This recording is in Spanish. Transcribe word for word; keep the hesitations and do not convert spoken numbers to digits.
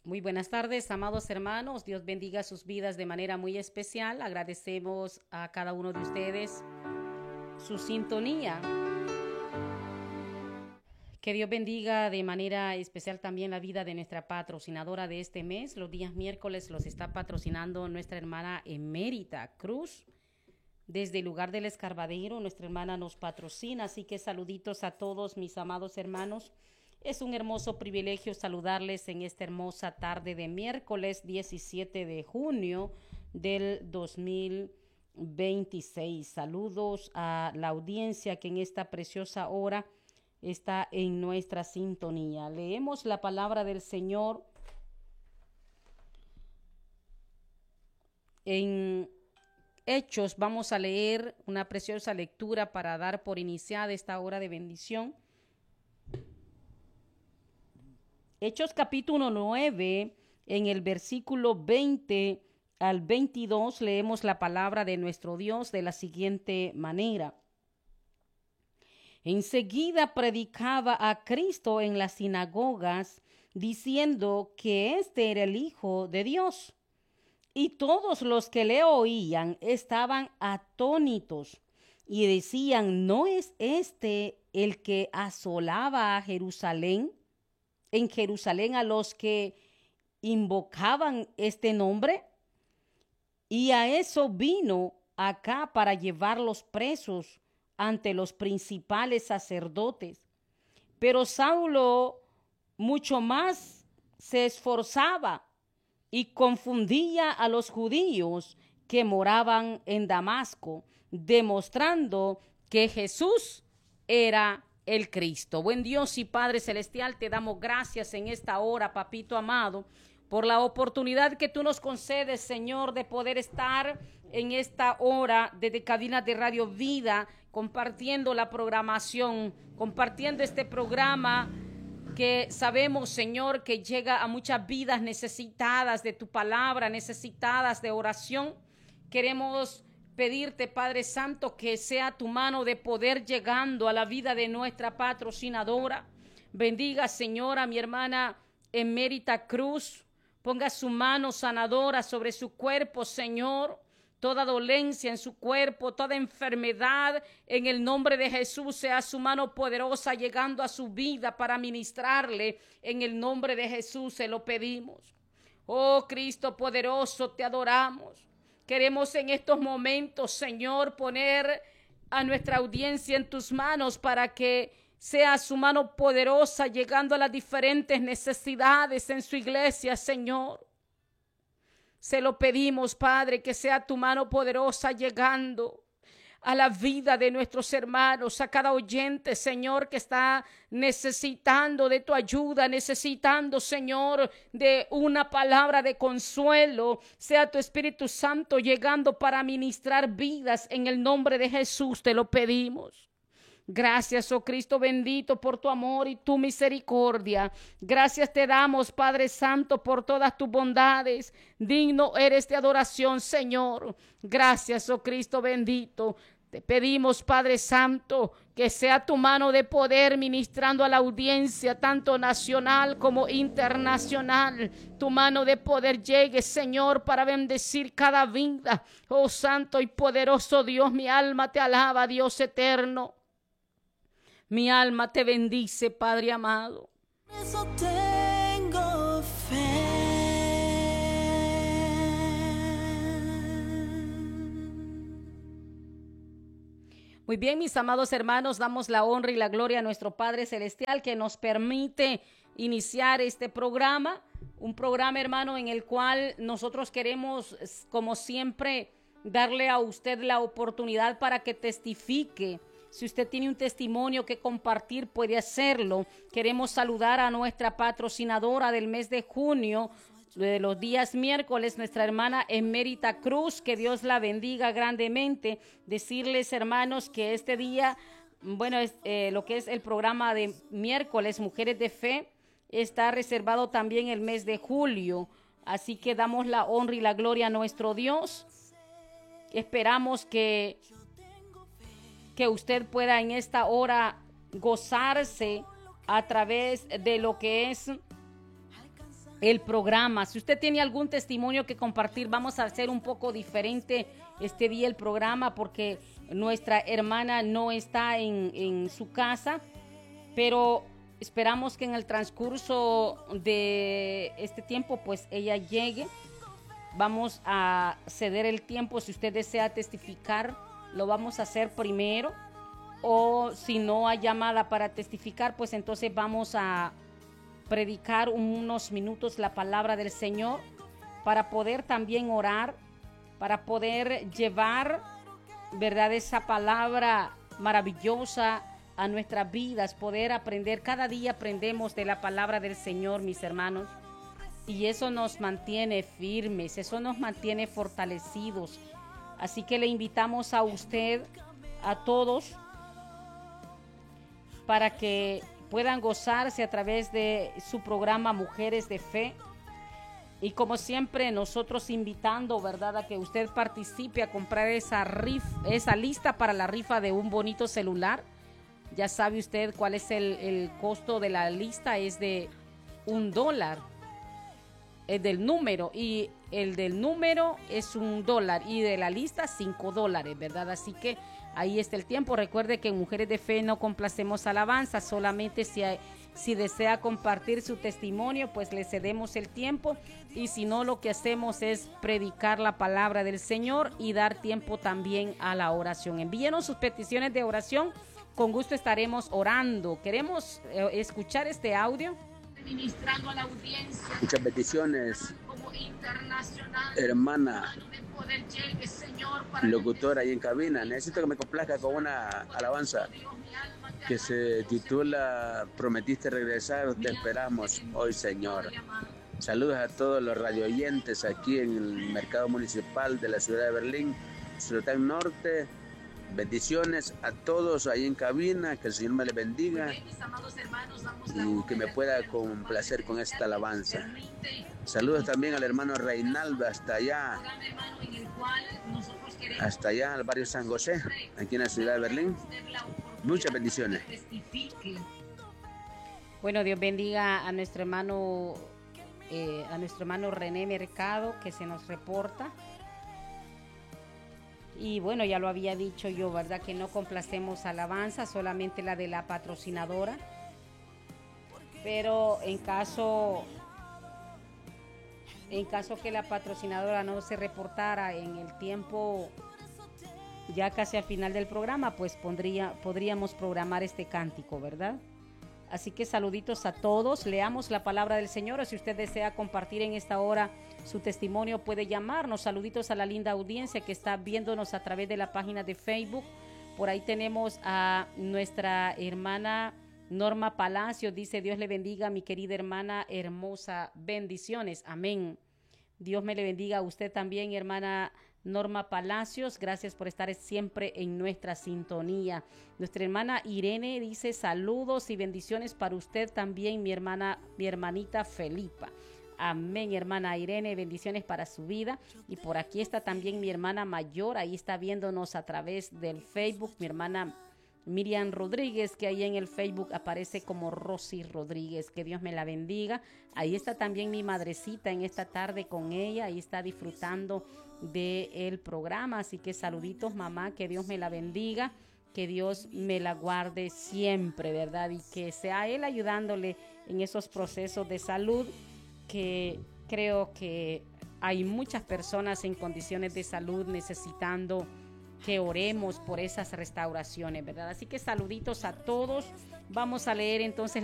Muy buenas tardes, amados hermanos. Dios bendiga sus vidas de manera muy especial. Agradecemos a cada uno de ustedes su sintonía. Que Dios bendiga de manera especial también la vida de nuestra patrocinadora de este mes. Los días miércoles los está patrocinando nuestra hermana Emérita Cruz. Desde el lugar del Escarbadero, nuestra hermana nos patrocina, así que saluditos a todos mis amados hermanos. Es un hermoso privilegio saludarles en esta hermosa tarde de miércoles diecisiete de junio del dos mil veintiséis. Saludos a la audiencia que en esta preciosa hora está en nuestra sintonía. Leemos la palabra del Señor en Hechos. Vamos a leer una preciosa lectura para dar por iniciada esta hora de bendición. Hechos capítulo nueve, en el versículo veinte al veintidós, leemos la palabra de nuestro Dios de la siguiente manera. Enseguida predicaba a Cristo en las sinagogas, diciendo que éste era el Hijo de Dios. Y todos los que le oían estaban atónitos y decían, ¿no es este el que asolaba a Jerusalén? En Jerusalén a los que invocaban este nombre. Y a eso vino acá para llevarlos presos ante los principales sacerdotes. Pero Saulo mucho más se esforzaba y confundía a los judíos que moraban en Damasco, demostrando que Jesús era el Cristo. Buen Dios y Padre Celestial, te damos gracias en esta hora, papito amado, por la oportunidad que tú nos concedes, Señor, de poder estar en esta hora desde Cabina de Radio Vida, compartiendo la programación, compartiendo este programa que sabemos, Señor, que llega a muchas vidas necesitadas de tu palabra, necesitadas de oración. Queremos pedirte, Padre Santo, que sea tu mano de poder llegando a la vida de nuestra patrocinadora. Bendiga, Señor, a mi hermana Emérita Cruz. Ponga su mano sanadora sobre su cuerpo, Señor. Toda dolencia en su cuerpo, toda enfermedad, en el nombre de Jesús, sea su mano poderosa llegando a su vida para ministrarle. En el nombre de Jesús se lo pedimos. Oh Cristo poderoso, te adoramos. Queremos en estos momentos, Señor, poner a nuestra audiencia en tus manos para que sea su mano poderosa llegando a las diferentes necesidades en su iglesia, Señor. Se lo pedimos, Padre, que sea tu mano poderosa llegando a la vida de nuestros hermanos, a cada oyente, Señor, que está necesitando de tu ayuda, necesitando, Señor, de una palabra de consuelo. Sea tu Espíritu Santo llegando para ministrar vidas. En el nombre de Jesús te lo pedimos. Gracias, oh Cristo bendito, por tu amor y tu misericordia. Gracias te damos, Padre Santo, por todas tus bondades. Digno eres de adoración, Señor. Gracias, oh Cristo bendito. Te pedimos, Padre Santo, que sea tu mano de poder ministrando a la audiencia, tanto nacional como internacional. Tu mano de poder llegue, Señor, para bendecir cada vida. Oh Santo y poderoso Dios, mi alma te alaba, Dios eterno. Mi alma te bendice, Padre amado. Eso tengo fe. Muy bien, mis amados hermanos, damos la honra y la gloria a nuestro Padre Celestial que nos permite iniciar este programa. Un programa, hermano, en el cual nosotros queremos, como siempre, darle a usted la oportunidad para que testifique. Si usted tiene un testimonio que compartir, puede hacerlo. Queremos saludar a nuestra patrocinadora del mes de junio, de los días miércoles, nuestra hermana Emérita Cruz. Que Dios la bendiga grandemente. Decirles, hermanos, que este día, bueno, es, eh, lo que es el programa de miércoles, Mujeres de Fe, está reservado también el mes de julio. Así que damos la honra y la gloria a nuestro Dios. Esperamos que que usted pueda en esta hora gozarse a través de lo que es el programa. Si usted tiene algún testimonio que compartir, vamos a hacer un poco diferente este día el programa porque nuestra hermana no está en, en su casa, pero esperamos que en el transcurso de este tiempo pues ella llegue. Vamos a ceder el tiempo. Si usted desea testificar, lo vamos a hacer primero, o si no hay llamada para testificar, pues entonces vamos a predicar unos minutos la palabra del Señor para poder también orar, para poder llevar, ¿verdad?, esa palabra maravillosa a nuestras vidas, poder aprender. Cada día aprendemos de la palabra del Señor, mis hermanos, y eso nos mantiene firmes, eso nos mantiene fortalecidos. Así que le invitamos a usted, a todos, para que puedan gozarse a través de su programa Mujeres de Fe. Y como siempre, nosotros invitando, ¿verdad?, a que usted participe a comprar esa, rif, esa lista para la rifa de un bonito celular. Ya sabe usted cuál es el, el costo de la lista, es de un dólar. El del número, y el del número es un dólar, y de la lista cinco dólares, ¿verdad? Así que ahí está el tiempo. Recuerde que en Mujeres de Fe no complacemos alabanza, solamente si, hay, si desea compartir su testimonio, pues le cedemos el tiempo, y si no, lo que hacemos es predicar la palabra del Señor y dar tiempo también a la oración. Envíenos sus peticiones de oración, con gusto estaremos orando. Queremos eh, escuchar este audio. Ministrando a la audiencia. Muchas bendiciones, hermana locutora ahí en cabina. Necesito que me complazca con una alabanza que se titula Prometiste regresar, te esperamos hoy, Señor. Saludos a todos los radio oyentes aquí en el mercado municipal de la ciudad de Berlín, Ciudad Norte. Bendiciones a todos ahí en cabina, que el Señor me les bendiga y que me pueda complacer con esta alabanza. Saludos también al hermano Reinaldo hasta allá, hasta allá al barrio San José, aquí en la ciudad de Berlín. Muchas bendiciones. Bueno, Dios bendiga a nuestro hermano, eh, a nuestro hermano René Mercado, que se nos reporta. Y bueno, ya lo había dicho yo, ¿verdad?, que no complacemos alabanza, solamente la de la patrocinadora. Pero en caso, en caso que la patrocinadora no se reportara en el tiempo, ya casi al final del programa, pues pondría, podríamos programar este cántico, ¿verdad? Así que saluditos a todos, leamos la palabra del Señor, o si usted desea compartir en esta hora su testimonio, puede llamarnos. Saluditos a la linda audiencia que está viéndonos a través de la página de Facebook. Por ahí tenemos a nuestra hermana Norma Palacio, dice: Dios le bendiga, mi querida hermana hermosa, bendiciones, amén. Dios me le bendiga a usted también, hermana Norma Palacios, gracias por estar siempre en nuestra sintonía. Nuestra hermana Irene dice: saludos y bendiciones para usted también, mi hermana, mi hermanita Felipa. Amén, hermana Irene, bendiciones para su vida. Y por aquí está también mi hermana mayor, ahí está viéndonos a través del Facebook, mi hermana Miriam Rodríguez, que ahí en el Facebook aparece como Rosy Rodríguez. Que Dios me la bendiga. Ahí está también mi madrecita en esta tarde con ella, ahí está disfrutando del programa. Así que saluditos, mamá, que Dios me la bendiga, que Dios me la guarde siempre, ¿verdad? Y que sea Él ayudándole en esos procesos de salud, que creo que hay muchas personas en condiciones de salud necesitando que oremos por esas restauraciones, ¿verdad? Así que saluditos a todos. Vamos a leer entonces